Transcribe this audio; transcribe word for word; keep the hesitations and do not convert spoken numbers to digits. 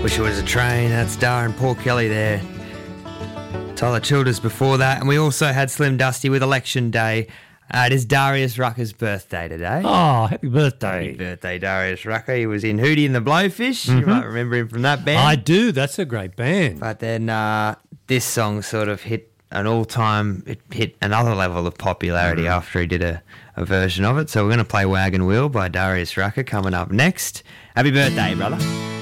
Wish It Was a Train. That's Dar and Paul Kelly there. Tyler Childers before that. And we also had Slim Dusty with Election Day. Uh, it is Darius Rucker's birthday today. Oh, happy birthday. Happy birthday, Darius Rucker. He was in Hootie and the Blowfish. Mm-hmm. You might remember him from that band. I do. That's a great band. But then uh, this song sort of hit an all-time, it hit another level of popularity mm. after he did a, a version of it. So we're going to play Wagon Wheel by Darius Rucker coming up next. Happy birthday, brother.